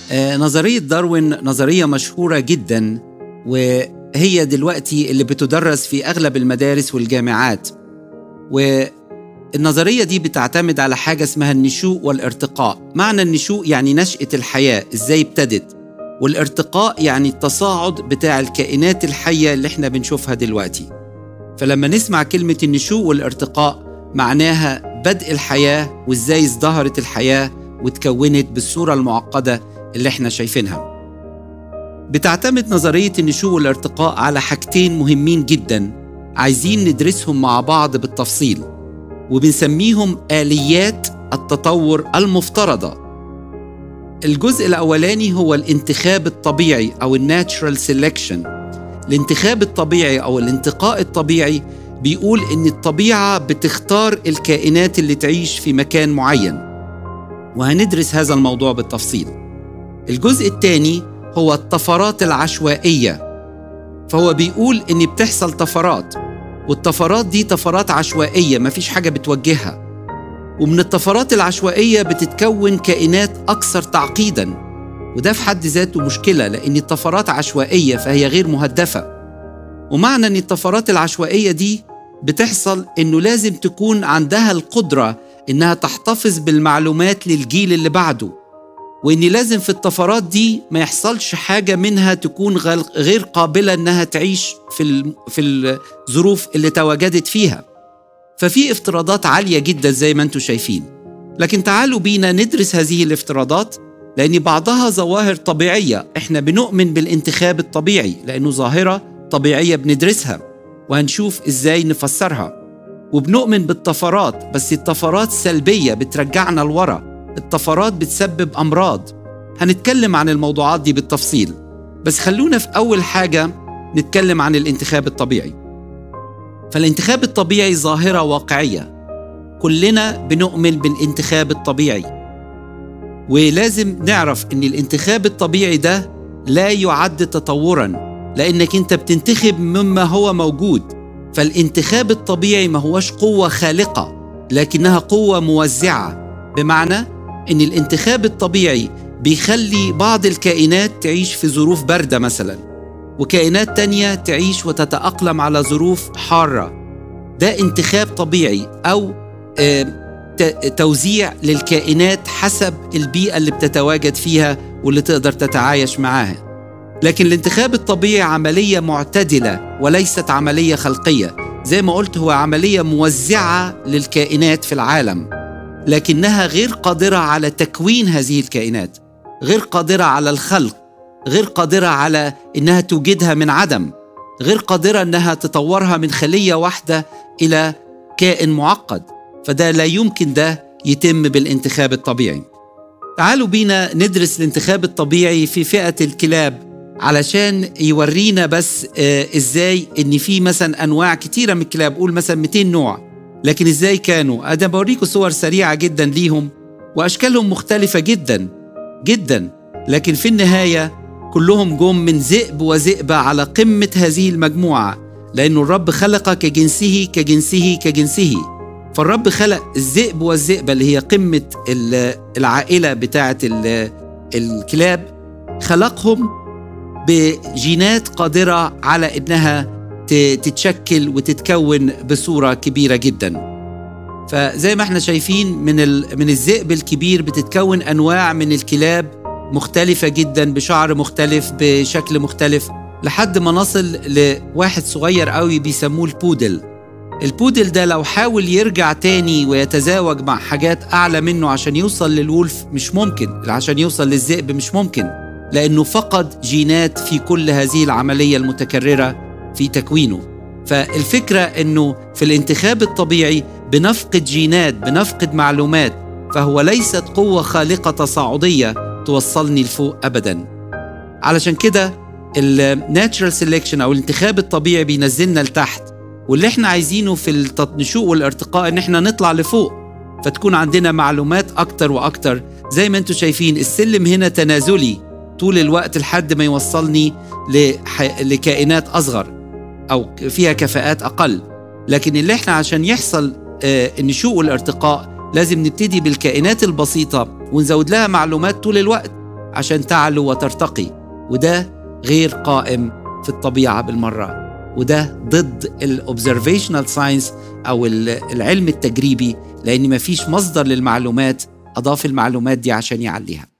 نظرية داروين نظرية مشهورة جدا، وهي دلوقتي اللي بتدرس في أغلب المدارس والجامعات. والنظرية دي بتعتمد على حاجة اسمها النشوء والارتقاء. معنى النشوء يعني نشأة الحياة، ازاي ابتدت، والارتقاء يعني التصاعد بتاع الكائنات الحية اللي احنا بنشوفها دلوقتي. فلما نسمع كلمة النشوء والارتقاء معناها بدء الحياة وازاي ازدهرت الحياة وتكونت بالصورة المعقدة اللي احنا شايفينها. بتعتمد نظرية النشوء والارتقاء على حاجتين مهمين جدا عايزين ندرسهم مع بعض بالتفصيل، وبنسميهم آليات التطور المفترضة. الجزء الأولاني هو الانتخاب الطبيعي أو الناتشرال سيلكشن. الانتخاب الطبيعي أو الانتقاء الطبيعي بيقول إن الطبيعة بتختار الكائنات اللي تعيش في مكان معين، وهندرس هذا الموضوع بالتفصيل. الجزء الثاني هو الطفرات العشوائية، فهو بيقول إن بتحصل طفرات، والطفرات دي طفرات عشوائية مفيش حاجة بتوجهها، ومن الطفرات العشوائية بتتكون كائنات أكثر تعقيداً، وده في حد ذاته مشكلة لأن الطفرات عشوائية فهي غير مهدفة. ومعنى أن الطفرات العشوائية دي بتحصل إنه لازم تكون عندها القدرة إنها تحتفظ بالمعلومات للجيل اللي بعده، وإن لازم في الطفرات دي ما يحصلش حاجة منها تكون غير قابلة إنها تعيش في الظروف اللي تواجدت فيها. ففي افتراضات عالية جدا زي ما انتم شايفين، لكن تعالوا بينا ندرس هذه الافتراضات، لأن بعضها ظواهر طبيعية. احنا بنؤمن بالانتخاب الطبيعي لأنه ظاهرة طبيعية بندرسها وهنشوف ازاي نفسرها. وبنؤمن بالطفرات، بس الطفرات سلبية بترجعنا لورا، الطفرات بتسبب أمراض. هنتكلم عن الموضوعات دي بالتفصيل، بس خلونا في أول حاجة نتكلم عن الانتخاب الطبيعي. فالانتخاب الطبيعي ظاهرة واقعية، كلنا بنؤمن بالانتخاب الطبيعي، ولازم نعرف ان الانتخاب الطبيعي ده لا يعد تطوراً، لأنك انت بتنتخب مما هو موجود. فالانتخاب الطبيعي ما هوش قوة خالقة، لكنها قوة موزعة، بمعنى ان الانتخاب الطبيعي بيخلي بعض الكائنات تعيش في ظروف باردة مثلاً، وكائنات تانية تعيش وتتأقلم على ظروف حارة. ده انتخاب طبيعي أو توزيع للكائنات حسب البيئة اللي بتتواجد فيها واللي تقدر تتعايش معاها. لكن الانتخاب الطبيعي عملية معتدلة وليست عملية خلقية. زي ما قلت، هو عملية موزعة للكائنات في العالم، لكنها غير قادرة على تكوين هذه الكائنات، غير قادرة على الخلق، غير قادرة على إنها توجدها من عدم، غير قادرة إنها تطورها من خلية واحدة إلى كائن معقد. فده لا يمكن ده يتم بالانتخاب الطبيعي. تعالوا بينا ندرس الانتخاب الطبيعي في فئة الكلاب علشان يورينا بس إزاي إن في مثلا أنواع كتيرة من الكلاب، قول مثلا 200 نوع، لكن إزاي كانوا. أنا بوريكم صور سريعة جدا ليهم، وأشكالهم مختلفة جدا جدا، لكن في النهاية كلهم جم من ذئب وذئبة على قمة هذه المجموعة، لأن الرب خلق كجنسه كجنسه كجنسه. فالرب خلق الذئب والذئبة اللي هي قمة العائلة بتاعة الكلاب، خلقهم بجينات قادرة على إنها تتشكل وتتكون بصورة كبيرة جدا. فزي ما احنا شايفين من الذئب الكبير بتتكون أنواع من الكلاب مختلفة جدا، بشعر مختلف، بشكل مختلف، لحد ما نصل لواحد صغير قوي بيسموه البودل. البودل ده لو حاول يرجع تاني ويتزاوج مع حاجات أعلى منه عشان يوصل للولف مش ممكن، عشان يوصل للذئب مش ممكن، لأنه فقد جينات في كل هذه العملية المتكررة في تكوينه. فالفكرة أنه في الانتخاب الطبيعي بنفقد جينات، بنفقد معلومات، فهو ليست قوة خالقة تصاعدية توصلني لفوق أبداً. علشان كده الناتشرال سيلكشن أو الانتخاب الطبيعي بينزلنا لتحت، واللي احنا عايزينه في النشوء والارتقاء ان احنا نطلع لفوق، فتكون عندنا معلومات أكتر وأكتر. زي ما انتم شايفين السلم هنا تنازلي طول الوقت لحد ما يوصلني لكائنات أصغر أو فيها كفاءات أقل. لكن اللي احنا عشان يحصل النشوء والارتقاء لازم نبتدي بالكائنات البسيطة ونزود لها معلومات طول الوقت عشان تعلو وترتقي، وده غير قائم في الطبيعة بالمرة، وده ضد الأوبزرفيشنال ساينس أو العلم التجريبي، لأن مفيش مصدر للمعلومات أضاف المعلومات دي عشان يعليها.